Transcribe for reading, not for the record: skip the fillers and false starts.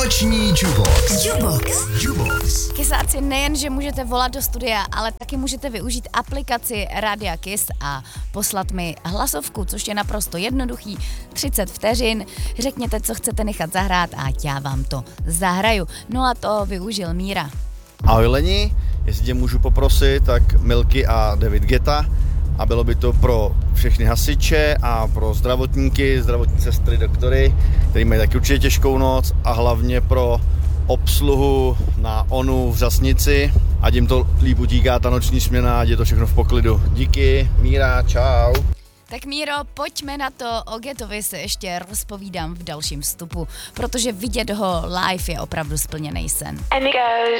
Noční Jubox. Jubox. Kysáci, nejen, že můžete volat do studia, ale taky můžete využít aplikaci Radia Kiss a poslat mi hlasovku, což je naprosto jednoduchý, 30 vteřin. Řekněte, co chcete nechat zahrát a já vám to zahraju. No a to využil Míra. Ahoj Leni, jestli tě můžu poprosit, tak Milky a David Guetta. A bylo by to pro všechny hasiče a pro zdravotníky, zdravotní sestry, doktory, kteří mají taky určitě těžkou noc, a hlavně pro obsluhu na ONU v Řasnici, ať jim to líp utíká ta noční směna, ať je to všechno v poklidu. Díky, Míra, čau. Tak Míro, pojďme na to, o Getovi se ještě rozpovídám v dalším vstupu, protože vidět ho live je opravdu splněný sen. And it goes.